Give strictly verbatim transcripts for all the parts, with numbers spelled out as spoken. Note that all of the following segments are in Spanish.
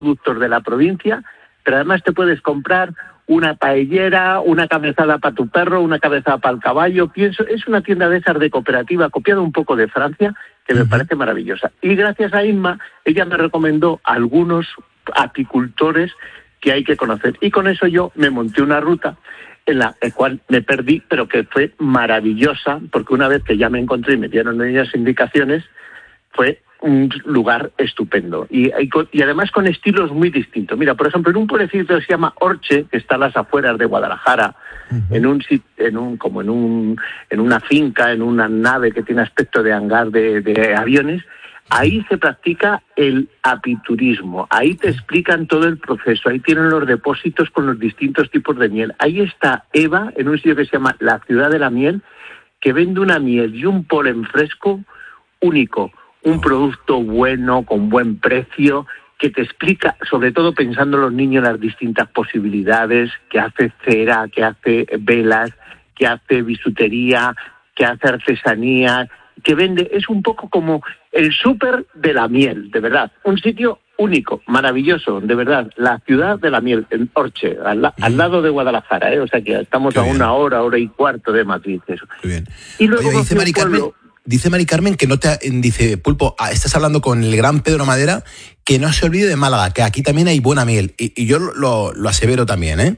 productos de la provincia, pero además te puedes comprar una paellera, una cabezada para tu perro, una cabezada para el caballo. Pienso, es una tienda de esas de cooperativa, copiada un poco de Francia, que me uh-huh. parece maravillosa. Y gracias a Inma, ella me recomendó algunos apicultores que hay que conocer. Y con eso yo me monté una ruta en la cual me perdí, pero que fue maravillosa, porque una vez que ya me encontré y me dieron ellas indicaciones, fue un lugar estupendo. Y, y, y además con estilos muy distintos. Mira, por ejemplo, en un pueblecito que se llama Orche, que está a las afueras de Guadalajara, uh-huh. en un en un como en un en una finca, en una nave que tiene aspecto de hangar de, de aviones, ahí se practica el apiturismo, ahí te explican todo el proceso, ahí tienen los depósitos con los distintos tipos de miel. Ahí está Eva, en un sitio que se llama La Ciudad de la Miel, que vende una miel y un polen fresco único, un producto bueno, con buen precio, que te explica, sobre todo pensando en los niños, las distintas posibilidades, que hace cera, que hace velas, que hace bisutería, que hace artesanía, que vende, es un poco como el súper de la miel, de verdad, un sitio único, maravilloso, de verdad, La Ciudad de la Miel, en Orche, al, la, al lado de Guadalajara, ¿eh? O sea que estamos Qué a bien. una hora, hora y cuarto de Madrid, eso. Muy bien. Y luego Oye, dice Mari Carmen, dice Mari Carmen que no te, dice, Pulpo, estás hablando con el gran Pedro Madera, que no se olvide de Málaga, que aquí también hay buena miel, y, y yo lo, lo asevero también, ¿eh?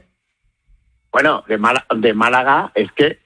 Bueno, de Málaga, de Málaga es que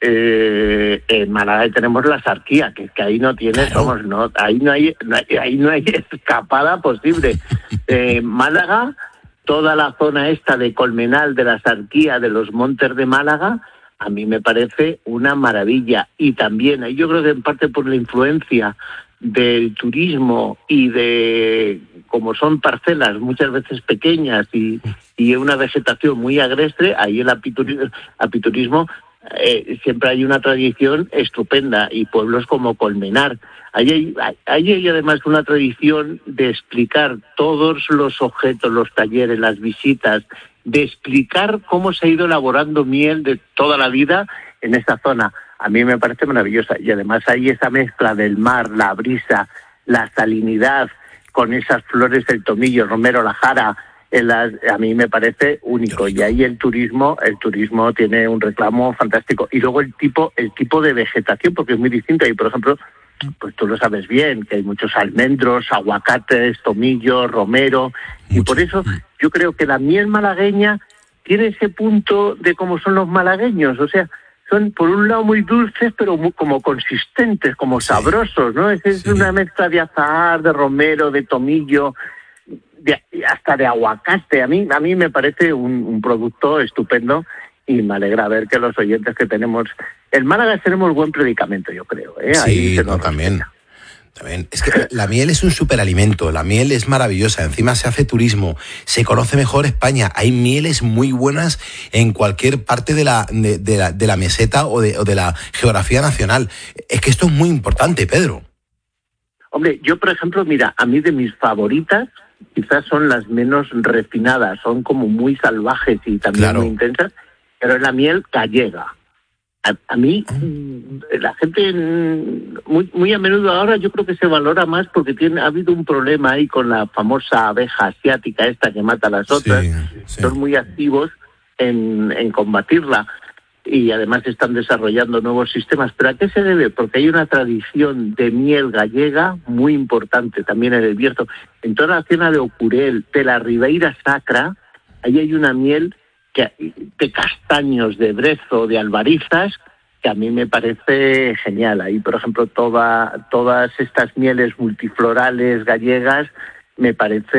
eh, en Málaga tenemos la Sarquía, que es que ahí no tienes, claro. vamos, no, ahí no hay, no hay, ahí no hay escapada posible. Eh, Málaga, toda la zona esta de Colmenal, de la Sarquía, de los montes de Málaga, a mí me parece una maravilla. Y también, yo creo que en parte por la influencia del turismo y de, como son parcelas muchas veces pequeñas y, y una vegetación muy agreste, ahí el apiturismo, apiturismo eh, siempre hay una tradición estupenda, y pueblos como Colmenar. Ahí hay, ahí hay además una tradición de explicar todos los objetos, los talleres, las visitas, de explicar cómo se ha ido elaborando miel de toda la vida en esta zona. A mí me parece maravillosa. Y además hay esa mezcla del mar, la brisa, la salinidad, con esas flores del tomillo, romero, la jara, en las, a mí me parece único. Y ahí el turismo, el turismo tiene un reclamo fantástico. Y luego el tipo, el tipo de vegetación, porque es muy distinto. Y por ejemplo, pues tú lo sabes bien, que hay muchos almendros, aguacates, tomillo, romero, y por eso yo creo que la miel malagueña tiene ese punto de cómo son los malagueños, o sea, son por un lado muy dulces, pero muy, como consistentes, como sí. sabrosos, ¿no? Es, es sí. una mezcla de azahar, de romero, de tomillo, de, hasta de aguacate. A mí, a mí me parece un, un producto estupendo, y me alegra ver que los oyentes que tenemos en Málaga tenemos buen predicamento, yo creo, ¿eh? Sí, Ahí se no, también. También. Es que la miel es un superalimento, la miel es maravillosa, encima se hace turismo, se conoce mejor España, hay mieles muy buenas en cualquier parte de la, de, de la, de la meseta o de, o de la geografía nacional. Es que esto es muy importante, Pedro. Hombre, yo por ejemplo, mira, a mí de mis favoritas quizás son las menos refinadas, son como muy salvajes y también claro. muy intensas, pero es la miel gallega. A, a mí, la gente muy, muy a menudo ahora yo creo que se valora más porque tiene ha habido un problema ahí con la famosa abeja asiática esta que mata a las otras. Sí, sí. Son muy activos en, en combatirla y además están desarrollando nuevos sistemas. ¿Pero a qué se debe? Porque hay una tradición de miel gallega muy importante también en el Bierzo. En toda la zona de Ocurel, de la Ribeira Sacra, ahí hay una miel que, de castaños, de brezo, de albarizas, que a mí me parece genial. Ahí, por ejemplo, toda, todas estas mieles multiflorales gallegas me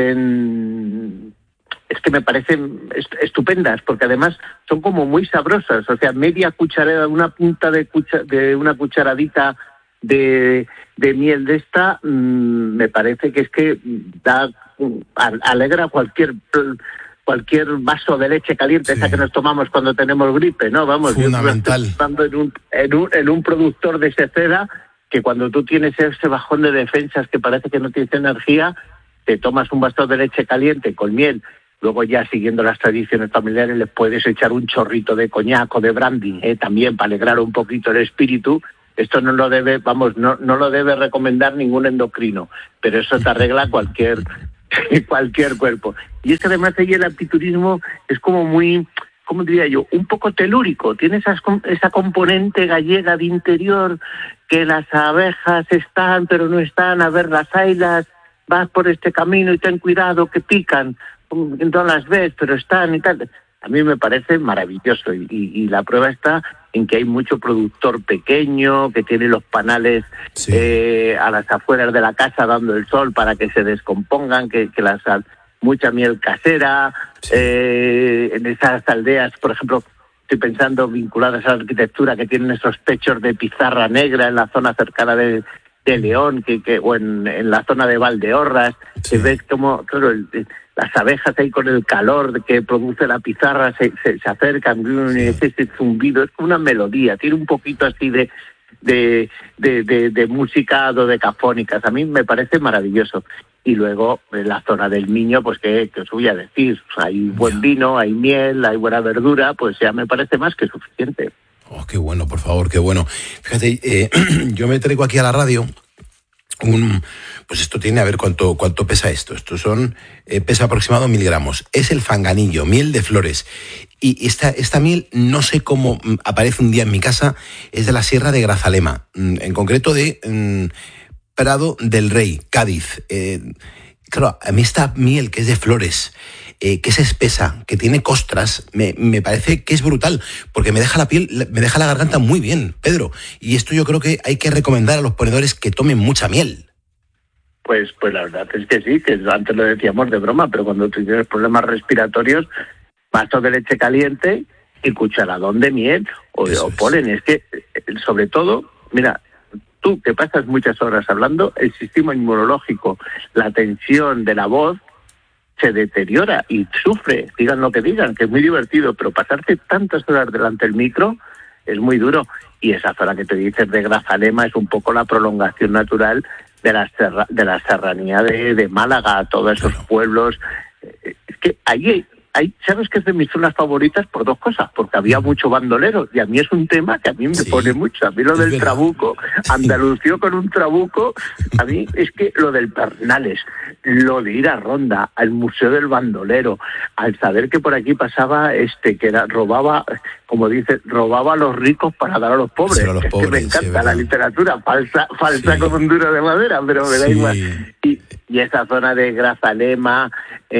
parecen... Es que me parecen estupendas, porque además son como muy sabrosas. O sea, media cucharada, una punta de, cucha, de una cucharadita de, de miel de esta, mmm, me parece que es que da alegra cualquier... cualquier vaso de leche caliente, sí. esa que nos tomamos cuando tenemos gripe, ¿no? Vamos, fundamental. Yo estoy pensando en un, en, un, en un productor de seceda que cuando tú tienes ese bajón de defensas que parece que no tienes energía, te tomas un vaso de leche caliente con miel, luego ya siguiendo las tradiciones familiares les puedes echar un chorrito de coñac o de brandy, ¿eh? También para alegrar un poquito el espíritu. Esto no lo debe, vamos, no, no lo debe recomendar ningún endocrino, pero eso te arregla cualquier cualquier cuerpo. Y es que además ahí el apiturismo es como muy, ¿cómo diría yo? Un poco telúrico, tiene esas, esa componente gallega de interior, que las abejas están, pero no están, a ver las ailas, vas por este camino y ten cuidado que pican, no las ves, pero están y tal. A mí me parece maravilloso y, y, y la prueba está en que hay mucho productor pequeño que tiene los panales sí. eh, a las afueras de la casa dando el sol para que se descompongan, que, que las mucha miel casera, sí. eh, en esas aldeas, por ejemplo, estoy pensando vinculadas a la arquitectura, que tienen esos techos de pizarra negra en la zona cercana de, de León, que, que o en, en la zona de Valdeorras, sí. que ves como, claro, el, el, las abejas ahí con el calor que produce la pizarra se, se, se acercan, sí. ese zumbido, es como una melodía, tiene un poquito así de de, de, de, de música dodecafónicas, a mí me parece maravilloso. Y luego en la zona del Miño, pues que, que os voy a decir, hay buen vino, hay miel, hay buena verdura, pues ya me parece más que suficiente. Oh, qué bueno, por favor, qué bueno. Fíjate, eh, yo me traigo aquí a la radio un, pues esto tiene, a ver cuánto cuánto pesa esto. Esto son, eh, pesa aproximado mil gramos. Es el fanganillo, miel de flores. Y esta, esta miel, no sé cómo aparece un día en mi casa, es de la Sierra de Grazalema, en concreto de um, Prado del Rey, Cádiz. Eh, claro, a mí esta miel que es de flores, eh, que es espesa, que tiene costras, me, me parece que es brutal, porque me deja la piel, me deja la garganta muy bien, Pedro. Y esto yo creo que hay que recomendar a los ponedores que tomen mucha miel. Pues, pues la verdad es que sí, que antes lo decíamos de broma, pero cuando tú tienes problemas respiratorios, vaso de leche caliente y cucharadón de miel o, o polen. Es que, sobre todo, mira, tú que pasas muchas horas hablando, el sistema inmunológico, la tensión de la voz se deteriora y sufre, digan lo que digan, que es muy divertido, pero pasarte tantas horas delante del micro es muy duro. Y esa zona que te dices de Grazalema es un poco la prolongación natural de la, serra, de la serranía de, de Málaga, todos esos pueblos. Es que allí hay, ¿sabes qué es de mis zonas favoritas? Por dos cosas, porque había mucho bandolero, y a mí es un tema que a mí me sí. pone mucho. A mí lo es del verdad. Trabuco, Andalucía con un trabuco, a mí es que lo del Pernales, lo de ir a Ronda, al Museo del Bandolero, al saber que por aquí pasaba este, que era, robaba, como dice, robaba a los ricos para dar a los pobres. Sí, a los es pobres, que me encanta sí, la literatura, falsa, falsa sí. como un duro de madera, pero me da sí. igual. Y, y esa zona de Grazalema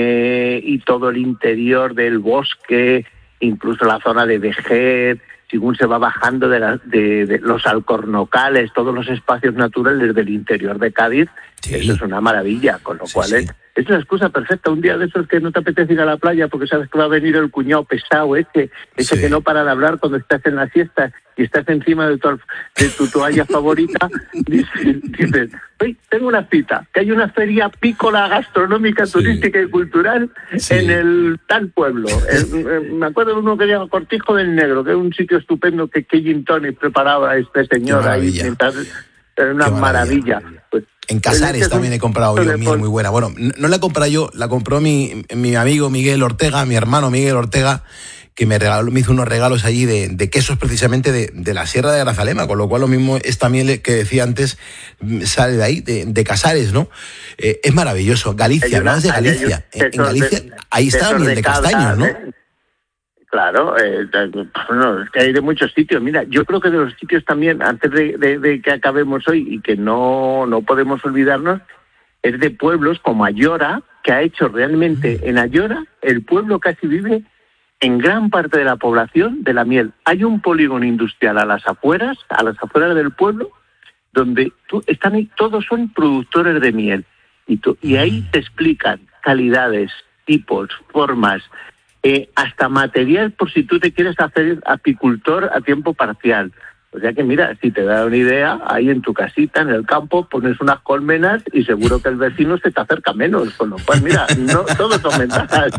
eh, y todo el interior del bosque, incluso la zona de Vejer, según se va bajando de, la, de, de los alcornocales, todos los espacios naturales del interior de Cádiz, sí. eso es una maravilla, con lo sí, cual sí. es, es una excusa perfecta. Un día de esos que no te apetece ir a la playa porque sabes que va a venir el cuñado pesado ese, ese sí. que no para de hablar cuando estás en la siesta y estás encima de tu, de tu toalla favorita, dices, dices, oye, tengo una cita, que hay una feria pícola gastronómica, sí. turística y cultural sí. en el tal pueblo. El, el, me acuerdo de uno que se llama Cortijo del Negro, que es un sitio estupendo que, que gin tonic preparaba este señor ahí. Mientras, era una maravilla. maravilla. Pues, en Casares es también he comprado yo miel muy buena. Bueno, no la he comprado yo, la compró mi, mi amigo Miguel Ortega, mi hermano Miguel Ortega, que me regaló, me hizo unos regalos allí de, de quesos precisamente de, de la Sierra de Grazalema, con lo cual lo mismo esta miel que decía antes sale de ahí, de, de Casares, ¿no? Eh, es maravilloso. Galicia, hablabas de Galicia. En, en Galicia, de, ahí está la miel de, de castaños, ¿no? ¿eh? Claro, eh, bueno, es que hay de muchos sitios. Mira, yo creo que de los sitios también, antes de, de, de que acabemos hoy y que no, no podemos olvidarnos, es de pueblos como Ayora, que ha hecho realmente, en Ayora, el pueblo casi vive en gran parte de la población de la miel. Hay un polígono industrial a las afueras, a las afueras del pueblo, donde tú, están ahí, todos son productores de miel. Y, tú, y ahí te explican calidades, tipos, formas, eh, hasta material por si tú te quieres hacer apicultor a tiempo parcial. O sea que mira, si te da una idea, ahí en tu casita, en el campo, pones unas colmenas y seguro que el vecino se te acerca menos. Con lo cual, mira, no, todos son ventajas.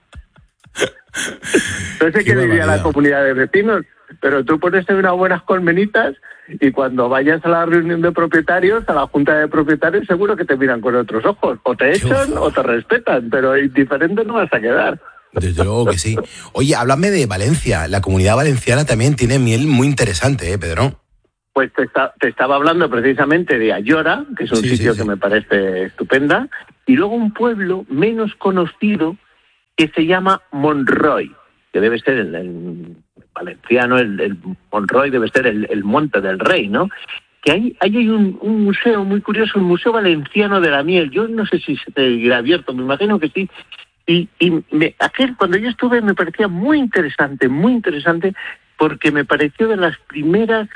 No sé qué, qué diría la comunidad de vecinos, pero tú pones unas buenas colmenitas y cuando vayas a la reunión de propietarios, a la junta de propietarios, seguro que te miran con otros ojos. O te echan o te respetan, pero indiferente no vas a quedar. Desde luego que sí. Oye, háblame de Valencia. La comunidad valenciana también tiene miel muy interesante, ¿eh, Pedro? Pues te, está, te estaba hablando precisamente de Ayora, que es un sí, sitio sí, sí. que me parece estupenda, y luego un pueblo menos conocido que se llama Monroy, que debe ser el, el valenciano, el, el Monroy debe ser el, el Monte del Rey, ¿no? Que ahí, ahí hay un, un museo muy curioso, el Museo Valenciano de la Miel. Yo no sé si se seguirá abierto, me imagino que sí. Y, y me, aquel, cuando yo estuve me parecía muy interesante, muy interesante, porque me pareció de las primeras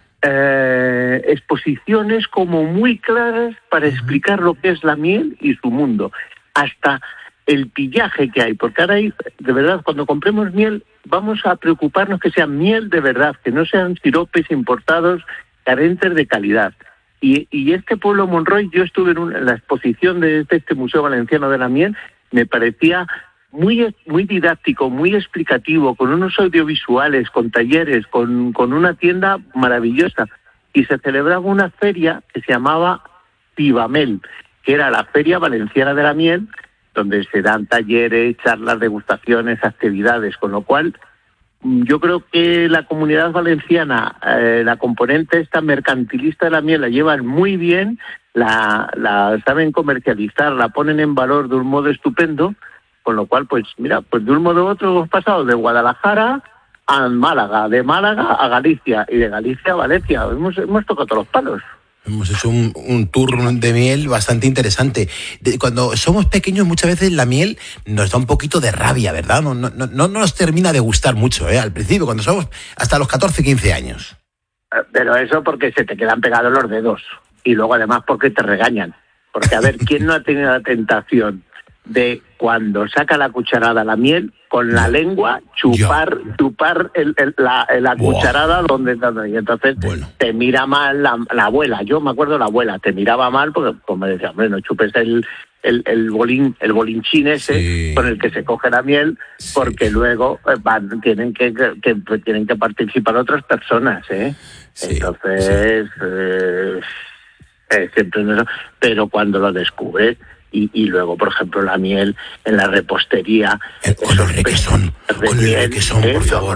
eh, exposiciones como muy claras para explicar lo que es la miel y su mundo. Hasta el pillaje que hay, porque ahora hay, de verdad, cuando compremos miel, vamos a preocuparnos que sea miel de verdad, que no sean siropes importados carentes de calidad. Y, y este pueblo Monroy, yo estuve en, una, en la exposición de este, este Museo Valenciano de la Miel, me parecía muy, muy didáctico, muy explicativo, con unos audiovisuales, con talleres, con, con una tienda maravillosa. Y se celebraba una feria que se llamaba Pibamel, que era la Feria Valenciana de la Miel, donde se dan talleres, charlas, degustaciones, actividades, con lo cual yo creo que la Comunidad Valenciana, eh, la componente esta mercantilista de la miel la llevan muy bien, la, la saben comercializar, la ponen en valor de un modo estupendo, con lo cual, pues mira, pues de un modo u otro hemos pasado de Guadalajara a Málaga, de Málaga a Galicia y de Galicia a Valencia. Hemos, hemos tocado todos los palos. Hemos hecho un, un tour de miel bastante interesante. De, cuando somos pequeños, muchas veces la miel nos da un poquito de rabia, ¿verdad? No, no, no, no nos termina de gustar mucho, ¿eh? Al principio, cuando somos hasta los catorce, quince años. Pero eso porque se te quedan pegados los dedos. Y luego además porque te regañan. Porque, a ver, ¿quién no ha tenido la tentación de cuando saca la cucharada la miel, con la lengua chupar Yo. chupar el, el, la, la cucharada donde, donde y entonces bueno. te mira mal la, la abuela? Yo me acuerdo la abuela te miraba mal porque pues me decía, hombre, no chupes el el, el bolín el bolinchín ese sí. con el que se coge la miel, sí. porque luego eh, van, tienen que, que, que tienen que participar otras personas, ¿eh? Sí. Entonces sí. Eh, eh, siempre no, pero cuando lo descubres Y, y luego, por ejemplo, la miel en la repostería. El, con el requesón, con el requesón, por favor.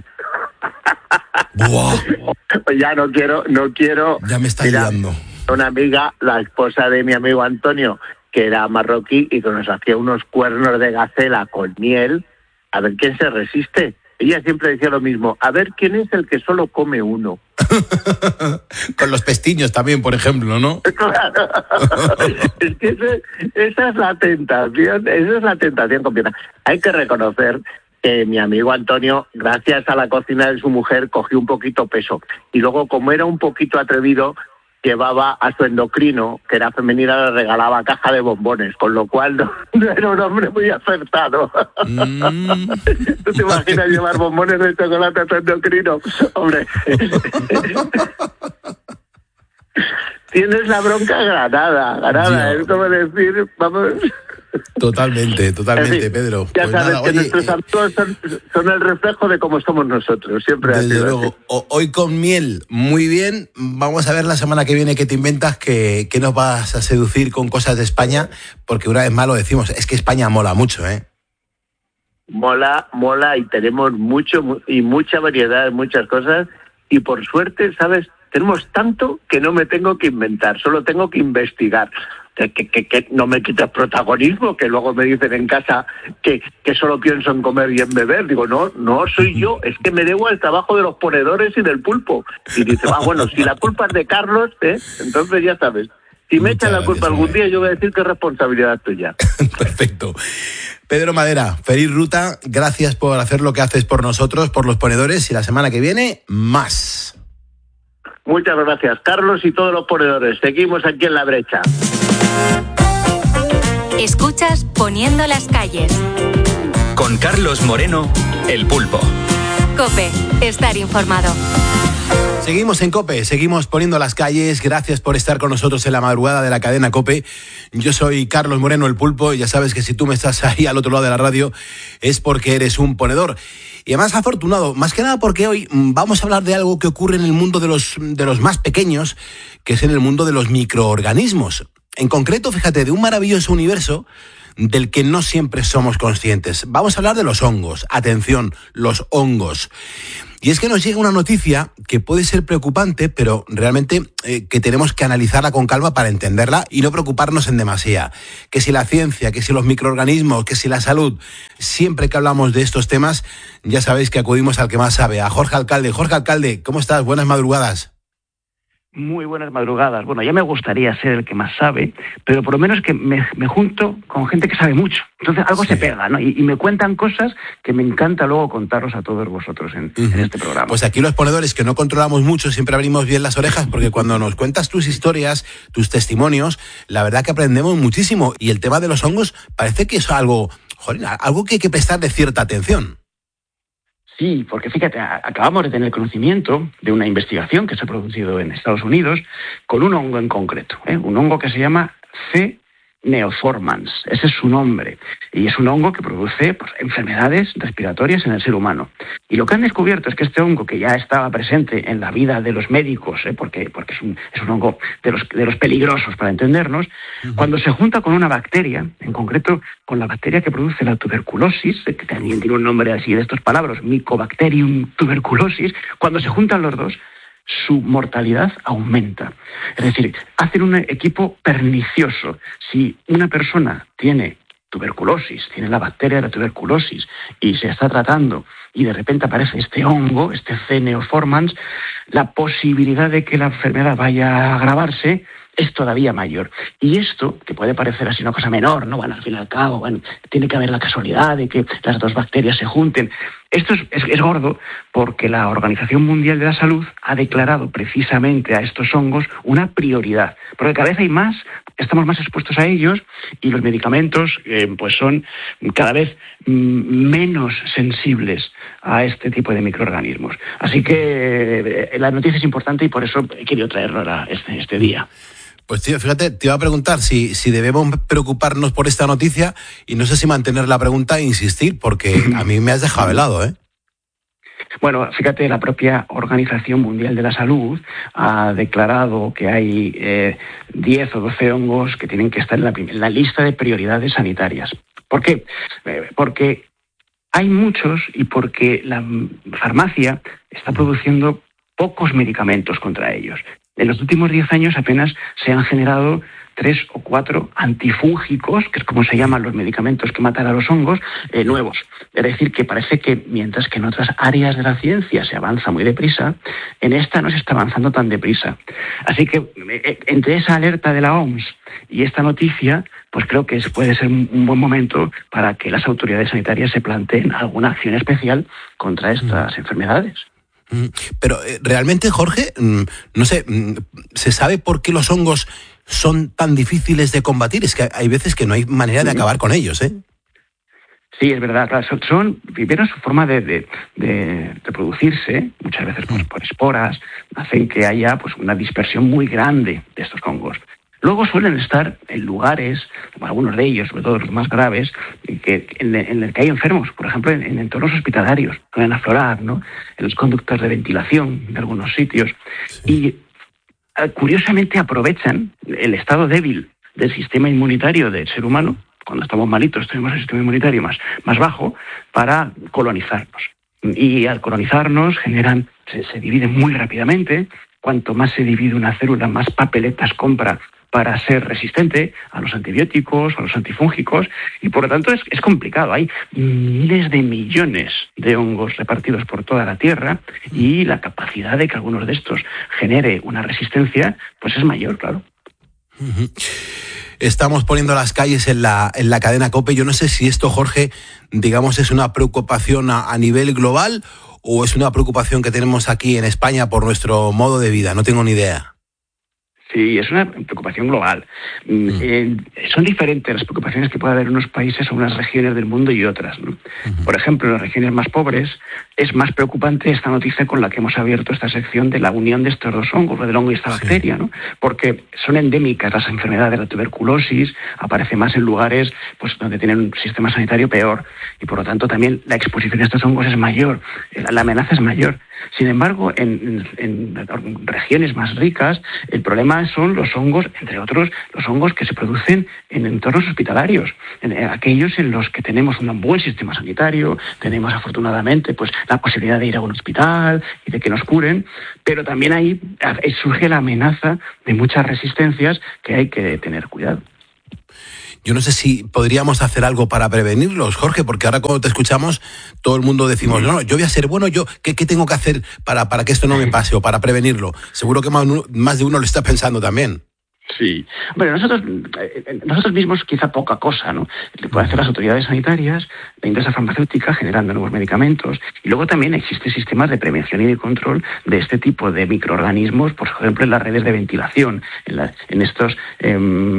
Buah. Ya no quiero, no quiero. Ya me está ayudando. Una amiga, la esposa de mi amigo Antonio, que era marroquí y que nos hacía unos cuernos de gacela con miel, a ver quién se resiste. Ella siempre decía lo mismo, a ver quién es el que solo come uno. Con los pestiños también, por ejemplo, ¿no? Claro. Es que ese, esa es la tentación, esa es la tentación completa. Hay que reconocer que mi amigo Antonio, gracias a la cocina de su mujer, cogió un poquito peso. Y luego, como era un poquito atrevido, llevaba a su endocrino, que era femenina, le regalaba caja de bombones, con lo cual no, no era un hombre muy acertado. Mm. ¿Tú te imaginas llevar bombones de chocolate a tu endocrino? Hombre. Tienes la bronca ganada, ganada. Dios. Es como decir, vamos... Totalmente, totalmente, en fin, Pedro. Ya pues sabes nada, que oye, nuestros eh, amigos son, son el reflejo de cómo somos nosotros, siempre. Desde así, luego, o, hoy con miel, muy bien. Vamos a ver la semana que viene qué te inventas, que, que nos vas a seducir con cosas de España, porque una vez más lo decimos, es que España mola mucho, ¿eh? Mola, mola y tenemos mucho y mucha variedad de muchas cosas y por suerte, ¿sabes? Tenemos tanto que no me tengo que inventar, solo tengo que investigar. Que, que, que, que no me quites protagonismo, que luego me dicen en casa que, que solo pienso en comer y en beber. Digo, no, no soy yo, es que me debo al trabajo de los ponedores y del pulpo. Y dice, ah, bueno, si la culpa es de Carlos, ¿eh? Entonces ya sabes. Si me echan la culpa gracias, algún día, yo voy a decir que es responsabilidad tuya. Perfecto. Pedro Madera, feliz ruta. Gracias por hacer lo que haces por nosotros, por los ponedores. Y la semana que viene, más. Muchas gracias, Carlos y todos los ponedores. Seguimos aquí en La Brecha. Escuchas Poniendo las calles. Con Carlos Moreno, El Pulpo. COPE, estar informado. Seguimos en COPE, seguimos poniendo las calles. Gracias por estar con nosotros en la madrugada de la cadena COPE. Yo soy Carlos Moreno, El Pulpo, y ya sabes que si tú me estás ahí al otro lado de la radio es porque eres un ponedor. Y además afortunado, más que nada porque hoy vamos a hablar de algo que ocurre en el mundo de los, de los más pequeños, que es en el mundo de los microorganismos. En concreto, fíjate, de un maravilloso universo del que no siempre somos conscientes. Vamos a hablar de los hongos. Atención, los hongos. Y es que nos llega una noticia que puede ser preocupante, pero realmente eh, que tenemos que analizarla con calma para entenderla y no preocuparnos en demasía. Que si la ciencia, que si los microorganismos, que si la salud. Siempre que hablamos de estos temas, ya sabéis que acudimos al que más sabe, a Jorge Alcalde. Jorge Alcalde, ¿cómo estás? Buenas madrugadas. Muy buenas madrugadas. Bueno, ya me gustaría ser el que más sabe, pero por lo menos que me, me junto con gente que sabe mucho. Entonces algo sí se pega, ¿no? Y, y me cuentan cosas que me encanta luego contaros a todos vosotros en, uh-huh. en este programa. Pues aquí los ponedores que no controlamos mucho siempre abrimos bien las orejas, porque cuando nos cuentas tus historias, tus testimonios, la verdad que aprendemos muchísimo. Y el tema de los hongos parece que es algo, joder, algo que hay que prestarle cierta atención. Sí, porque fíjate, acabamos de tener conocimiento de una investigación que se ha producido en Estados Unidos con un hongo en concreto, ¿eh? un hongo que se llama C. neoformans, ese es su nombre, y es un hongo que produce pues, enfermedades respiratorias en el ser humano. Y lo que han descubierto es que este hongo, que ya estaba presente en la vida de los médicos, ¿eh? porque, porque es, un, es un hongo de los, de los peligrosos, para entendernos, uh-huh. cuando se junta con una bacteria, en concreto con la bacteria que produce la tuberculosis, que también tiene un nombre así de estos palabras, Mycobacterium tuberculosis, cuando se juntan los dos, su mortalidad aumenta. Es decir, hacen un equipo pernicioso. Si una persona tiene tuberculosis, tiene la bacteria de la tuberculosis y se está tratando y de repente aparece este hongo, este C. neoformans, la posibilidad de que la enfermedad vaya a agravarse es todavía mayor. Y esto, que puede parecer así una cosa menor, ¿no? Bueno, al fin y al cabo, bueno, tiene que haber la casualidad de que las dos bacterias se junten. Esto es, es, es gordo porque la Organización Mundial de la Salud ha declarado precisamente a estos hongos una prioridad. Porque cada vez hay más, estamos más expuestos a ellos y los medicamentos eh, pues son cada vez menos sensibles a este tipo de microorganismos. Así que eh, la noticia es importante y por eso he querido traerlo a este, este día. Pues tío, fíjate, te iba a preguntar si, si debemos preocuparnos por esta noticia y no sé si mantener la pregunta e insistir, porque a mí me has dejado helado, ¿eh? Bueno, fíjate, la propia Organización Mundial de la Salud ha declarado que hay eh, diez o doce hongos que tienen que estar en la, en la lista de prioridades sanitarias. ¿Por qué? Eh, porque hay muchos y porque la farmacia está produciendo pocos medicamentos contra ellos. En los últimos diez años apenas se han generado tres o cuatro antifúngicos, que es como se llaman los medicamentos que matan a los hongos, eh, nuevos. Es decir, que parece que mientras que en otras áreas de la ciencia se avanza muy deprisa, en esta no se está avanzando tan deprisa. Así que eh, entre esa alerta de la O M S y esta noticia, pues creo que puede ser un buen momento para que las autoridades sanitarias se planteen alguna acción especial contra estas mm. enfermedades. Pero realmente, Jorge, no sé, ¿se sabe por qué los hongos son tan difíciles de combatir? Es que hay veces que no hay manera de acabar con ellos, ¿eh? Sí, es verdad, claro, son, son primero su forma de, de, de reproducirse, muchas veces pues, por esporas, hacen que haya pues una dispersión muy grande de estos hongos. Luego suelen estar en lugares, como algunos de ellos, sobre todo los más graves, que, en, en el que hay enfermos, por ejemplo, en, en entornos hospitalarios, suelen aflorar, ¿no? En los conductos de ventilación de algunos sitios. Sí. Y uh, curiosamente aprovechan el estado débil del sistema inmunitario del ser humano, cuando estamos malitos tenemos el sistema inmunitario más, más bajo, para colonizarnos. Y al colonizarnos generan, se, se dividen muy rápidamente. Cuanto más se divide una célula, más papeletas compra para ser resistente a los antibióticos, a los antifúngicos, y por lo tanto es, es complicado. Hay miles de millones de hongos repartidos por toda la Tierra y la capacidad de que algunos de estos genere una resistencia, pues es mayor, claro. Uh-huh. Estamos poniendo las calles en la, en la cadena COPE. Yo no sé si esto, Jorge, digamos, es una preocupación a, a nivel global o es una preocupación que tenemos aquí en España por nuestro modo de vida. No tengo ni idea. Sí, es una preocupación global. Mm. Eh, son diferentes las preocupaciones que puede haber en unos países o unas regiones del mundo y otras, ¿no? Uh-huh. Por ejemplo, en las regiones más pobres es más preocupante esta noticia con la que hemos abierto esta sección de la unión de estos dos hongos, del hongo y esta sí. bacteria, ¿no? Porque son endémicas las enfermedades de la tuberculosis, aparece más en lugares pues donde tienen un sistema sanitario peor y por lo tanto también la exposición a estos hongos es mayor, la, la amenaza es mayor. Sin embargo, en, en, en regiones más ricas el problema más son los hongos, entre otros, los hongos que se producen en entornos hospitalarios, en aquellos en los que tenemos un buen sistema sanitario, tenemos afortunadamente pues la posibilidad de ir a un hospital y de que nos curen, pero también ahí surge la amenaza de muchas resistencias que hay que tener cuidado. Yo no sé si podríamos hacer algo para prevenirlos, Jorge, porque ahora cuando te escuchamos, todo el mundo decimos, no, no, yo voy a ser bueno, yo, ¿qué, qué tengo que hacer para, para que esto no me pase o para prevenirlo? Seguro que más, más de uno lo está pensando también. Sí. Bueno, nosotros, nosotros mismos quizá poca cosa, ¿no? Le pueden hacer las autoridades sanitarias, la industria farmacéutica generando nuevos medicamentos, y luego también existen sistemas de prevención y de control de este tipo de microorganismos, por ejemplo, en las redes de ventilación, en, la, en estos eh,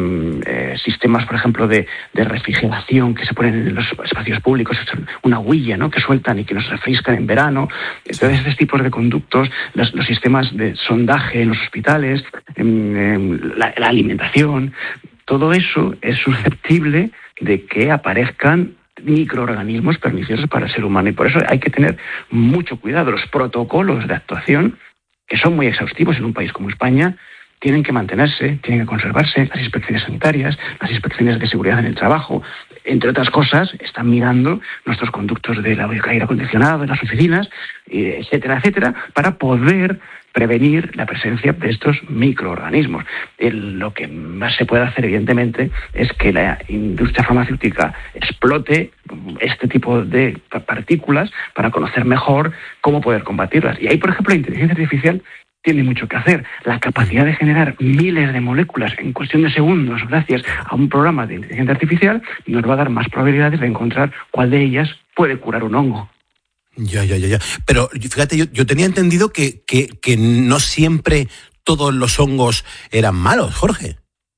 eh, sistemas, por ejemplo, de, de refrigeración que se ponen en los espacios públicos, una huilla, ¿no?, que sueltan y que nos refrescan en verano. Entonces, estos tipos de conductos, los, los sistemas de sondaje en los hospitales, eh, eh, la, la alimentación, todo eso es susceptible de que aparezcan microorganismos perniciosos para el ser humano, y por eso hay que tener mucho cuidado. Los protocolos de actuación, que son muy exhaustivos en un país como España, tienen que mantenerse, tienen que conservarse. Las inspecciones sanitarias, las inspecciones de seguridad en el trabajo, entre otras cosas, están mirando nuestros conductos del aire acondicionado, de las oficinas, etcétera, etcétera, para poder prevenir la presencia de estos microorganismos. El, lo que más se puede hacer, evidentemente, es que la industria farmacéutica explote este tipo de partículas para conocer mejor cómo poder combatirlas. Y ahí, por ejemplo, la inteligencia artificial tiene mucho que hacer. La capacidad de generar miles de moléculas en cuestión de segundos gracias a un programa de inteligencia artificial nos va a dar más probabilidades de encontrar cuál de ellas puede curar un hongo. Ya, ya, ya, ya. Pero fíjate, yo, yo tenía entendido que, que, que no siempre todos los hongos eran malos, Jorge.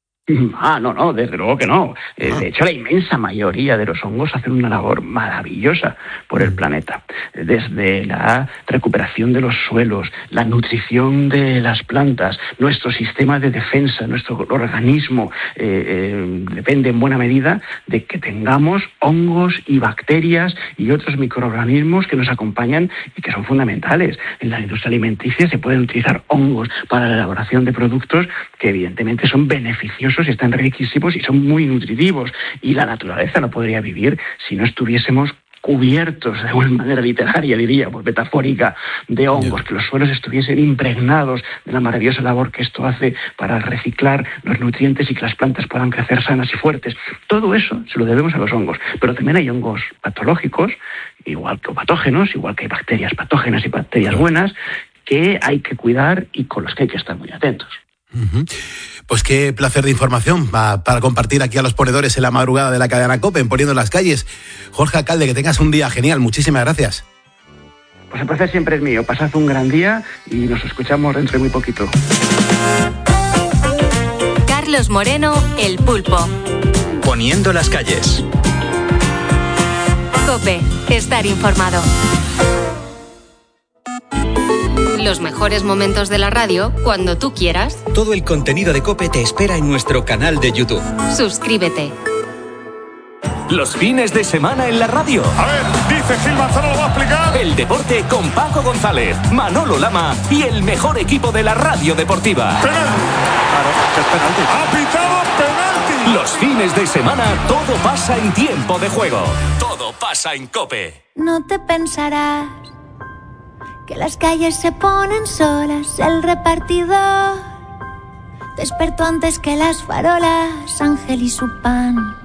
Ah, no, no, desde luego que no. Ah. De hecho, la inmensa mayoría de los hongos hacen una labor maravillosa por el planeta. Desde la recuperación de los suelos, la nutrición de las plantas, nuestro sistema de defensa, nuestro organismo, eh, eh, depende en buena medida de que tengamos hongos y bacterias y otros microorganismos que nos acompañan y que son fundamentales. En la industria alimenticia se pueden utilizar hongos para la elaboración de productos que evidentemente son beneficiosos y están riquísimos y son muy nutritivos, y la naturaleza no podría vivir si no estuviésemos cubiertos de una manera literaria, diríamos, metafórica, de hongos, que los suelos estuviesen impregnados de la maravillosa labor que esto hace para reciclar los nutrientes y que las plantas puedan crecer sanas y fuertes. Todo eso se lo debemos a los hongos, pero también hay hongos patológicos, igual que patógenos, igual que hay bacterias patógenas y bacterias buenas, que hay que cuidar y con los que hay que estar muy atentos. Uh-huh. Pues qué placer de información para, para compartir aquí a los ponedores en la madrugada de la cadena COPE, en Poniendo las Calles. Jorge Alcalde, que tengas un día genial. Muchísimas gracias. Pues el placer siempre es mío. Pasad un gran día y nos escuchamos dentro de muy poquito. Carlos Moreno, El Pulpo. Poniendo las Calles. COPE, estar informado. Los mejores momentos de la radio cuando tú quieras. Todo el contenido de COPE te espera en nuestro canal de YouTube. Suscríbete. Los fines de semana en la radio. A ver, dice Gil Manzano, lo va a explicar. El deporte con Paco González, Manolo Lama y el mejor equipo de la radio deportiva. ¡Penal! Claro, que es penalti. ¡Ha pitado penalti! Los fines de semana todo pasa en tiempo de juego. Todo pasa en COPE. No te pensarás que las calles se ponen solas, el repartidor despertó antes que las farolas, Ángel y su pan.